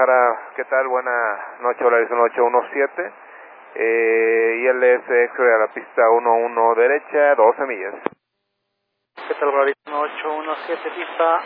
Guadalajara, ¿qué tal? Buena noche, hola, 817. ILS X-ray a la pista 11 derecha, 12 millas. ¿Qué tal, Horizon 817 pista